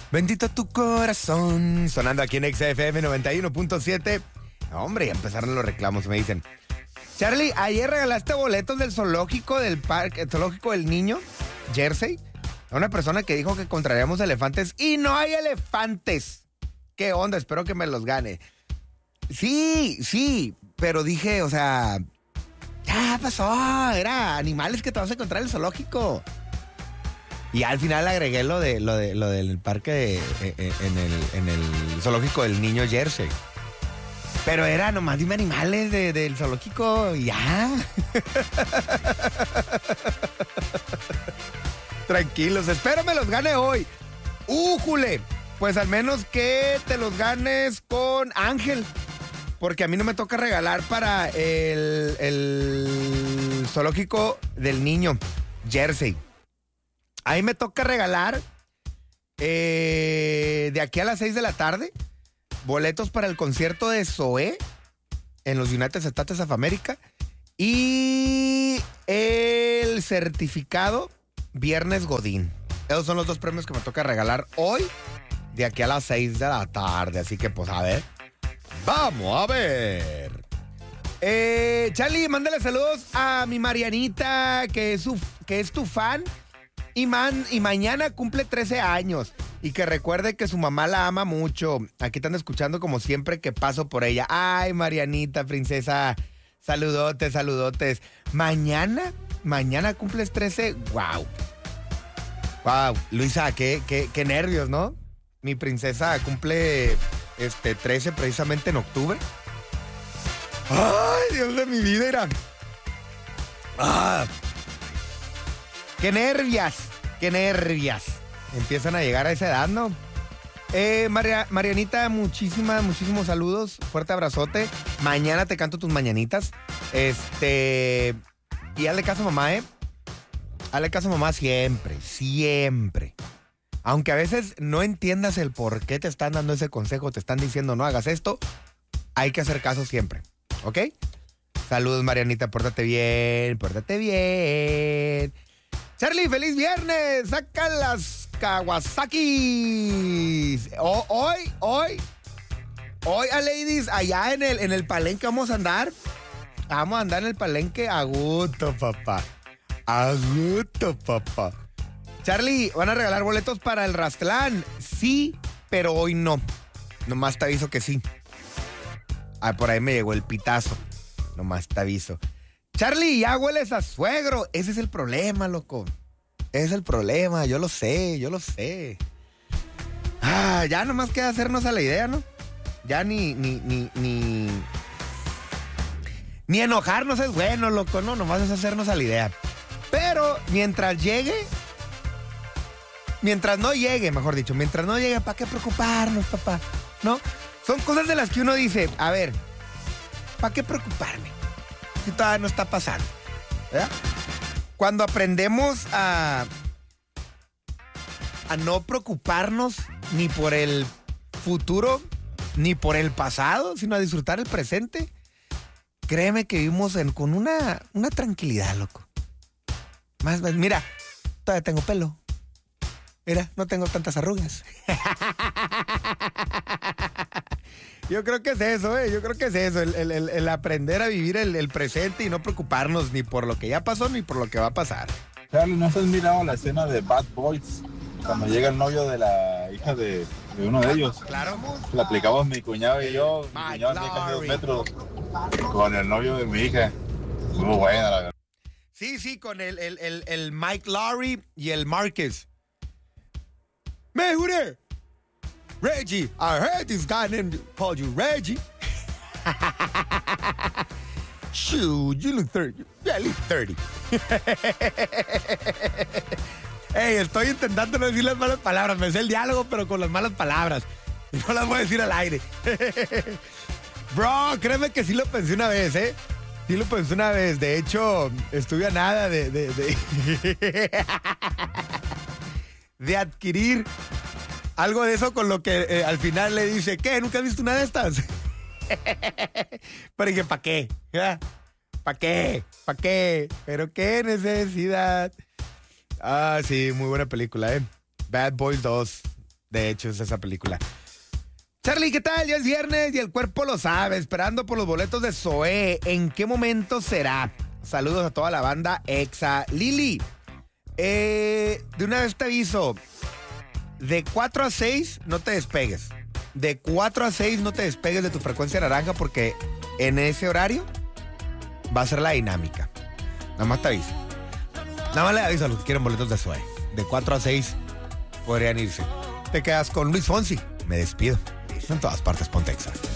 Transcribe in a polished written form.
Bendito tu corazón. Sonando aquí en XFM 91.7. Hombre, ya empezaron los reclamos, me dicen. Charlie, ayer regalaste boletos del zoológico del parque, el zoológico del niño, Jersey, a una persona que dijo que contraríamos elefantes y no hay elefantes. ¿Qué onda? Espero que me los gane. Sí, pero dije, o sea, ya pasó, era animales que te vas a encontrar en el zoológico. Y al final agregué lo del parque en el zoológico del niño Jersey. Pero era nomás dime animales del zoológico y ya. Tranquilos, espero me los gane hoy. ¡Újule! Pues al menos que te los ganes con Ángel. Porque a mí no me toca regalar para el zoológico del niño Jersey. Ahí me toca regalar de aquí a las 6 de la tarde boletos para el concierto de Zoé en los United States of America y el certificado Viernes Godín. Esos son los dos premios que me toca regalar hoy de aquí a las 6 de la tarde. Así que pues a ver, vamos a ver. Charlie, mándale saludos a mi Marianita que es tu fan y mañana cumple 13 años. Y que recuerde que su mamá la ama mucho. Aquí están escuchando como siempre que paso por ella. Ay, Marianita, princesa. Saludotes. Mañana cumples 13. Wow. Luisa, qué nervios, ¿no? Mi princesa cumple 13 precisamente en octubre. Ay, Dios de mi vida, era. Qué nervias. Empiezan a llegar a esa edad, ¿no? Marianita, muchísimos saludos. Fuerte abrazote. Mañana te canto tus mañanitas. Y hazle caso a mamá, ¿eh? Hazle caso a mamá siempre. Aunque a veces no entiendas el por qué te están dando ese consejo, te están diciendo no hagas esto, hay que hacer caso siempre, ¿ok? Saludos, Marianita, pórtate bien. Charlie, feliz viernes. Saca las Kawasaki. Hoy a ladies, allá en el palenque vamos a andar. Vamos a andar en el palenque a gusto, papá. Charlie, ¿van a regalar boletos para el Rastlán? Sí, pero hoy no. Nomás te aviso que sí. Por ahí me llegó el pitazo. Nomás te aviso. Charlie, ya hueles a suegro. Ese es el problema, loco. Ese es el problema, yo lo sé. Ya nomás queda hacernos a la idea, ¿no? Ya ni enojarnos es bueno, loco, ¿no? Nomás es hacernos a la idea. Pero mientras no llegue, ¿para qué preocuparnos, papá? ¿No? Son cosas de las que uno dice, a ver, ¿para qué preocuparme? Si todavía no está pasando, ¿verdad? Cuando aprendemos a no preocuparnos ni por el futuro, ni por el pasado, sino a disfrutar el presente, créeme que vivimos con una tranquilidad, loco. Más, mira, todavía tengo pelo. Mira, no tengo tantas arrugas. Yo creo que es eso, el aprender a vivir el presente y no preocuparnos ni por lo que ya pasó ni por lo que va a pasar. Charlie, ¿no has mirado la escena de Bad Boys? Cuando llega el novio de la hija de uno de ellos. Claro. La aplicamos mi cuñado y yo. Mi cuñado tiene casi 2 metros. Con el novio de mi hija. Muy buena, la verdad. Sí, con el Mike Lowry y el Marcus. Me juré. Reggie, I heard this guy named called you Reggie. Shoot, you look 30. Yeah, at least 30. Hey, estoy intentando no decir las malas palabras. Me sé el diálogo, pero con las malas palabras. Y no las voy a decir al aire. Bro, créeme que sí lo pensé una vez, ¿eh? Sí lo pensé una vez. De hecho, estuve a nada de adquirir algo de eso, con lo que al final le dice, ¿qué? ¿Nunca has visto una de estas? Pero dije, ¿para qué? ¿Para qué? ¿Pero qué necesidad? Sí, muy buena película, ¿eh? Bad Boys 2. De hecho, es esa película. Charlie, ¿qué tal? Ya es viernes y el cuerpo lo sabe. Esperando por los boletos de Zoé. ¿En qué momento será? Saludos a toda la banda Exa. Lili, de una vez te aviso. De 4 a 6 no te despegues. De 4 a 6 no te despegues de tu frecuencia naranja porque en ese horario va a ser la dinámica. Nada más te aviso. Nada más le aviso a los que quieren boletos de Zoé. De 4 a 6 podrían irse. Te quedas con Luis Fonsi. Me despido. En todas partes, ponte Exa.